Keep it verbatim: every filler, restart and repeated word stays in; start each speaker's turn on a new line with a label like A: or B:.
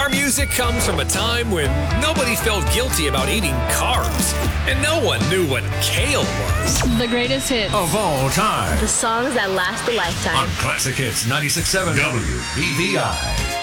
A: Our music comes from a time when nobody felt guilty about eating carbs, and no one knew what kale was.
B: The greatest hits
C: of all time.
D: The songs that last a lifetime.
C: On Classic Hits ninety-six point seven W B V I.